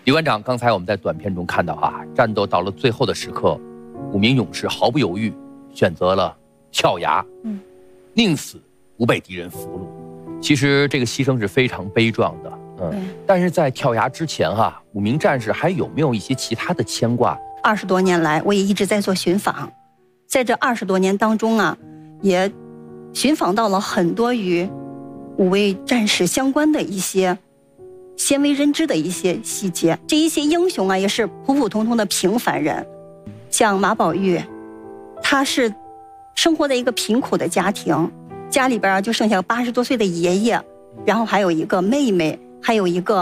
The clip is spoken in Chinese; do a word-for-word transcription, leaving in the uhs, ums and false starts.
李馆长，刚才我们在短片中看到啊，战斗到了最后的时刻，五名勇士毫不犹豫选择了跳崖，嗯，宁死不被敌人俘虏。其实这个牺牲是非常悲壮的，嗯，但是在跳崖之前哈、啊，五名战士还有没有一些其他的牵挂？ 二十多年来，我也一直在做寻访，在这二十多年当中啊，也寻访到了很多与五位战士相关的一些鲜为人知的一些细节。这一些英雄啊，也是普普通通的平凡人，像马宝玉，他是生活在一个贫苦的家庭，家里边啊就剩下八十多岁的爷爷，然后还有一个妹妹，还有一个